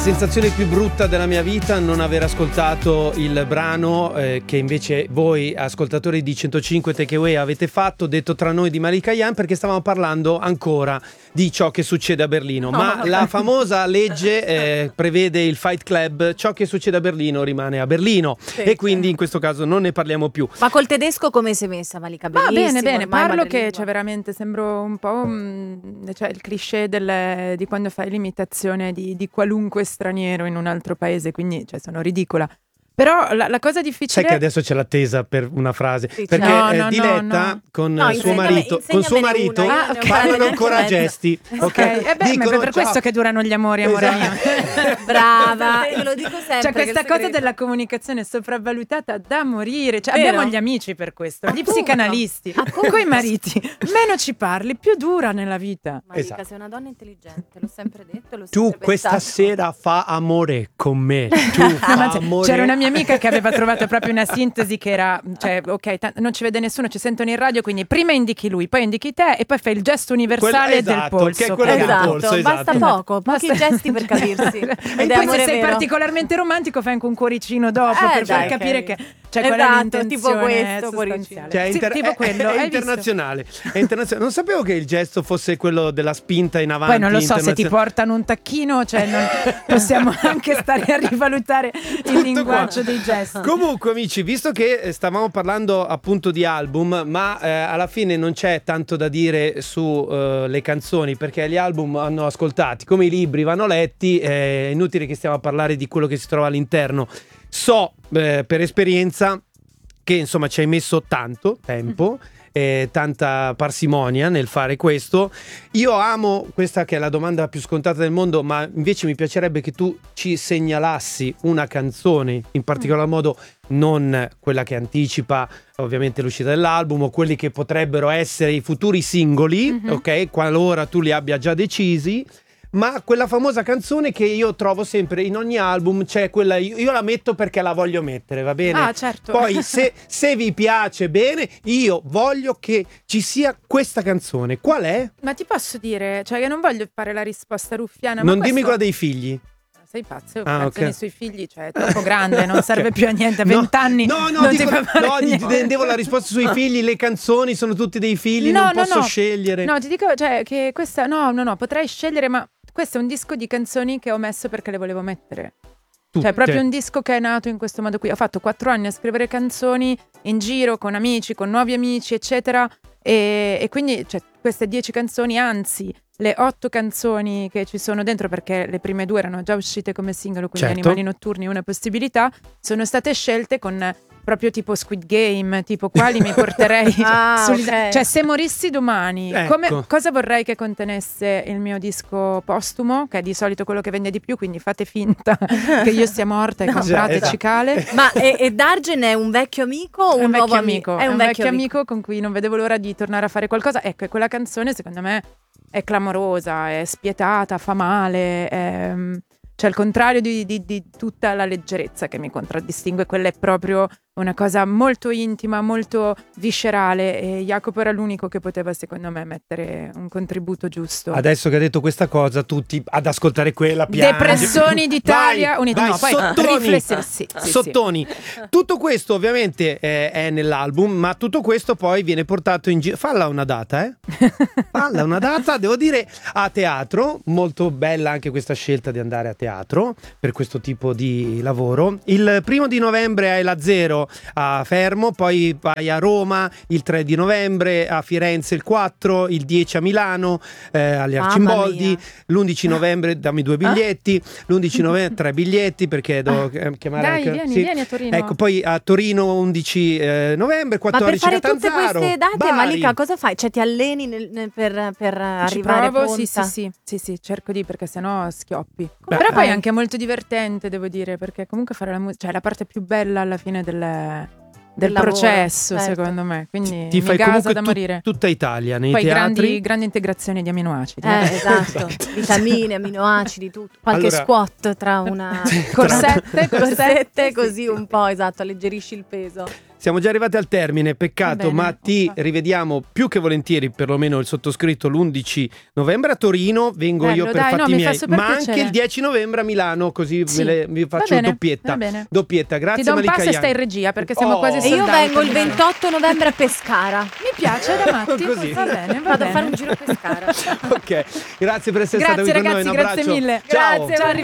Sensazione più brutta della mia vita non aver ascoltato il brano che invece voi ascoltatori di 105 Takeaway avete fatto, detto tra noi di Malika Ayane, perché stavamo parlando ancora di ciò che succede a Berlino. Ma la famosa legge prevede il Fight Club, ciò che succede a Berlino rimane a Berlino, e quindi in questo caso non ne parliamo più. Ma col tedesco come sei messa, Malika? Bellissimo, bene, parlo che veramente sembro un po' il cliché di quando fai l'imitazione di qualunque straniero in un altro paese, quindi sono ridicola. Però la cosa difficile... Sai che adesso c'è l'attesa per una frase, sì, perché Diletta con suo marito parlano ancora a gesti. Ok, dicono, ma è per questo che durano gli amori, amore mio. Brava, io lo dico sempre. Cioè questa cosa della comunicazione è sopravvalutata da morire. Abbiamo gli amici per questo, gli psicanalisti. Con i mariti, meno ci parli, più dura nella vita. Malika, sei una donna intelligente, l'ho sempre detto, tu questa sera fa amore con me. Tu fa amore. C'era una mia amica che aveva trovato proprio una sintesi che era, non ci vede nessuno, ci sentono in radio, quindi prima indichi lui, poi indichi te e poi fai il gesto universale del polso. Che è quello del polso, basta pochi gesti per capirsi. E poi se sei particolarmente romantico fai anche un cuoricino dopo per far capire che c'è quella l'intenzione tipo questo cuoricino. Tipo quello. È internazionale. Non sapevo che il gesto fosse quello della spinta in avanti. Poi non lo so se ti portano un tacchino, possiamo anche stare a rivalutare il linguaggio dei gesti. Comunque amici, visto che stavamo parlando appunto di album, ma alla fine non c'è tanto da dire su le canzoni, perché gli album vanno ascoltati come i libri, vanno letti, è inutile che stiamo a parlare di quello che si trova all'interno. So per esperienza che insomma ci hai messo tanto tempo, tanta parsimonia nel fare questo. Io amo questa che è la domanda più scontata del mondo, ma invece mi piacerebbe che tu ci segnalassi una canzone in particolar modo, non quella che anticipa ovviamente l'uscita dell'album o quelli che potrebbero essere i futuri singoli, ok, qualora tu li abbia già decisi, ma quella famosa canzone che io trovo sempre in ogni album, c'è quella, io la metto perché la voglio mettere, va bene? Ah, certo. Poi se vi piace bene, io voglio che ci sia questa canzone. Qual è? Ma ti posso dire, che non voglio fare la risposta ruffiana, non dimmi quella dei figli. Sei pazzo? Canzoni sui figli, è troppo grande, non serve più a niente, 20 anni. Intendevo la risposta sui figli, le canzoni sono tutte dei figli, non posso scegliere. No, ti dico, che questa, no, potrei scegliere, ma questo è un disco di canzoni che ho messo perché le volevo mettere. Tutte. Proprio un disco che è nato in questo modo qui. Ho fatto 4 anni a scrivere canzoni in giro, con amici, con nuovi amici, eccetera, e quindi queste 10 canzoni, anzi le 8 canzoni che ci sono dentro, perché le prime 2 erano già uscite come singolo, quindi Animali Notturni, una possibilità, sono state scelte con proprio tipo Squid Game, tipo quali mi porterei se morissi domani, cosa vorrei che contenesse il mio disco postumo, che è di solito quello che vende di più, quindi fate finta che io sia morta e comprate cicale. Ma e Dargen è un vecchio amico o un nuovo amico? È un vecchio amico con cui non vedevo l'ora di tornare a fare qualcosa. Ecco, e quella canzone secondo me è clamorosa, è spietata, fa male, c'è il contrario di tutta la leggerezza che mi contraddistingue. Quella è proprio una cosa molto intima, molto viscerale, e Jacopo era l'unico che poteva, secondo me, mettere un contributo giusto. Adesso che ha detto questa cosa, tutti ad ascoltare quella piange. Depressioni d'Italia unite. No, poi riflessioni. Sottoni. Tutto questo ovviamente è nell'album, ma tutto questo poi viene portato in giro. Falla una data, Falla una data, devo dire, a teatro. Molto bella anche questa scelta di andare a teatro per questo tipo di lavoro. Il 1 di novembre hai la Zero a Fermo, poi vai a Roma il 3 di novembre, a Firenze il 4, il 10 a Milano agli Arcimboldi, l'11 novembre dammi 2 biglietti, l'11 novembre 3 biglietti perché devo chiamare. Dai, vieni a Torino. Ecco, poi a Torino 11 novembre, 14 Ma per fare Catanzaro, tutte queste date, Bari. Malika, cosa fai? Ti alleni per arrivare provo, pronta? Sì, cerco perché sennò schioppi. Però poi è anche molto divertente, devo dire, perché comunque fare la musica, è la parte più bella alla fine del processo, certo. Secondo me, quindi ti fai mi gasa comunque da morire. Tutta Italia nei poi teatri. grandi integrazioni di aminoacidi. Esatto. Vitamine, aminoacidi, tutto. Qualche squat tra una corsette così un po', esatto, alleggerisci il peso. Siamo già arrivati al termine, peccato, Va bene, ma ti rivediamo più che volentieri, perlomeno il sottoscritto, l'11 novembre a Torino, vengo io per dai, fatti mi miei, fa super ma piacere. anche il 10 novembre a Milano, così Sì. vi faccio Va bene, doppietta. va bene. Doppietta, grazie Ti do un Malika passo e Ayane. stai in regia, perché siamo quasi E sold io out vengo a il Milano. 28 novembre a Pescara. Mi piace da matti. Così. Va bene, va Vado a bene. fare un giro a Pescara. Ok, grazie per essere stata Grazie qui con noi, ragazzi, un grazie abbraccio. mille. Ciao. Grazie.